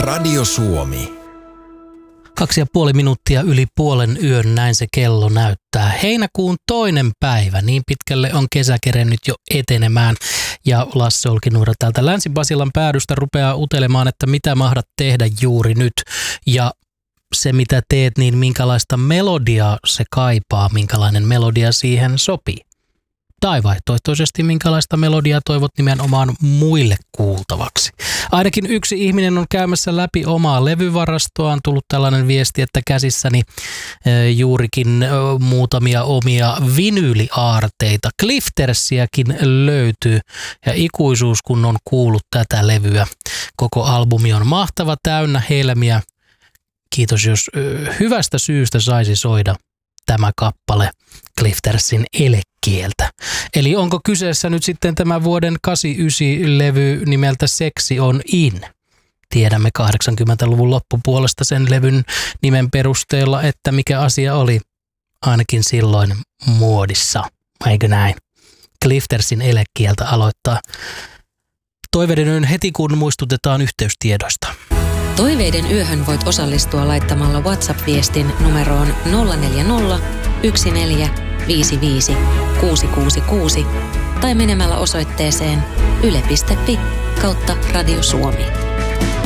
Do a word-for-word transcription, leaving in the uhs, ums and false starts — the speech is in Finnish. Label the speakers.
Speaker 1: Radio Suomi.
Speaker 2: Kaksi ja puoli minuuttia yli puolen yön, näin se kello näyttää. Heinäkuun toinen päivä, niin pitkälle on kesä kerennyt jo etenemään. Ja Lasse Olkinuora täältä Länsi-Basilan päädystä rupeaa utelemaan, että mitä mahdat tehdä juuri nyt. Ja se mitä teet, niin minkälaista melodiaa se kaipaa, minkälainen melodia siihen sopii. Tai vaihtoehtoisesti minkälaista melodiaa toivot nimenomaan muille kuultavaksi. Ainakin yksi ihminen on käymässä läpi omaa levyvarastoa. On tullut tällainen viesti, että käsissäni e, juurikin e, muutamia omia vinyyliaarteita. Cliftersiäkin löytyy ja ikuisuus kun on kuullut tätä levyä. Koko albumi on mahtava, täynnä helmiä. Kiitos jos e, hyvästä syystä saisi soida tämä kappale Cliftersin Elekieltä. Eli onko kyseessä nyt sitten tämä vuoden kahdeksankymmentäyhdeksän-levy nimeltä Seksi on in? Tiedämme kahdeksankymmentäluvun loppupuolesta sen levyn nimen perusteella, että mikä asia oli ainakin silloin muodissa. Eikö näin? Cliftersin Elekieltä aloittaa Toiveiden yön heti, kun muistutetaan yhteystiedoista.
Speaker 3: Toiveiden yöhön voit osallistua laittamalla WhatsApp-viestin numeroon nolla neljä nolla, yksi neljä, viisi viisi, kuusi kuusi kuusi tai menemällä osoitteeseen yle piste fi kautta Radio Suomi.